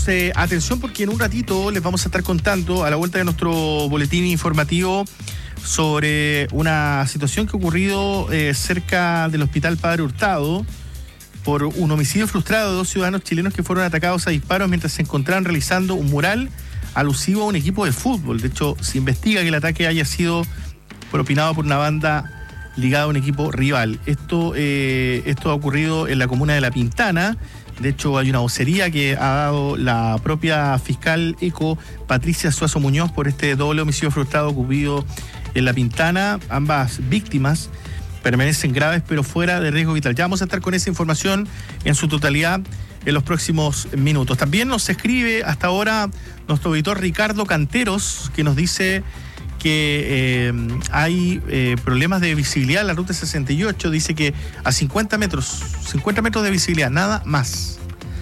atención porque en un ratito les vamos a estar contando a la vuelta de nuestro boletín informativo sobre una situación que ha ocurrido cerca del Hospital Padre Hurtado por un homicidio frustrado de 2 ciudadanos chilenos que fueron atacados a disparos mientras se encontraban realizando un mural alusivo a un equipo de fútbol. De hecho, se investiga que el ataque haya sido propinado por una banda ligada a un equipo rival. Esto ha ocurrido en la comuna de La Pintana. De hecho, hay una vocería que ha dado la propia fiscal ECO, Patricia Suazo Muñoz, por este doble homicidio frustrado ocurrido en La Pintana. Ambas víctimas permanecen graves pero fuera de riesgo vital. Ya vamos a estar con esa información en su totalidad en los próximos minutos. También nos escribe hasta ahora nuestro auditor Ricardo Canteros, que nos dice que hay problemas de visibilidad en la ruta 68. Dice que a 50 metros de visibilidad, nada más,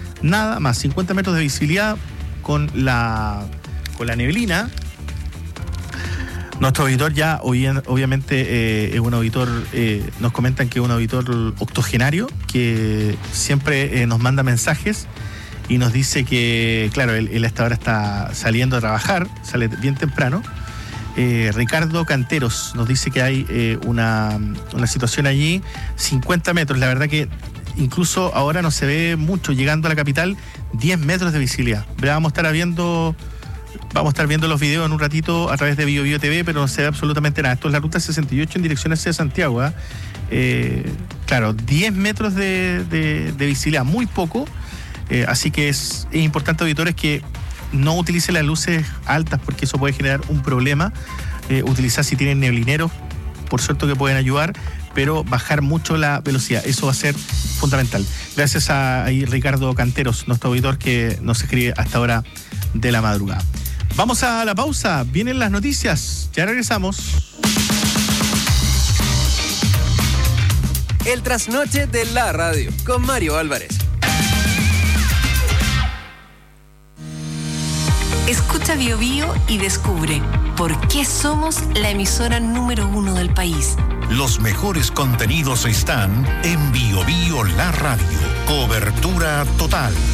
50 metros de visibilidad con la neblina. Nuestro auditor ya, obviamente, es un auditor, nos comentan que es un auditor octogenario, que siempre nos manda mensajes y nos dice que, claro, él hasta ahora está saliendo a trabajar, sale bien temprano. Ricardo Canteros nos dice que hay una situación allí, 50 metros, la verdad que incluso ahora no se ve mucho, llegando a la capital, 10 metros de visibilidad. Vamos a estar viendo los videos en un ratito a través de BioBio TV, pero no se ve absolutamente nada. Esto es la ruta 68 en dirección hacia Santiago, claro, 10 metros de visibilidad, muy poco, así que es importante, auditores, que no utilicen las luces altas porque eso puede generar un problema. Utilizar, si tienen neblineros, por suerte que pueden ayudar, pero bajar mucho la velocidad, eso va a ser fundamental. Gracias a Ricardo Canteros, nuestro auditor, que nos escribe hasta hora de la madrugada. Vamos a la pausa, vienen las noticias, ya regresamos. El trasnoche de la radio con Mario Álvarez. Escucha BioBio y descubre por qué somos la emisora número 1 del país. Los mejores contenidos están en BioBio La Radio. Cobertura total.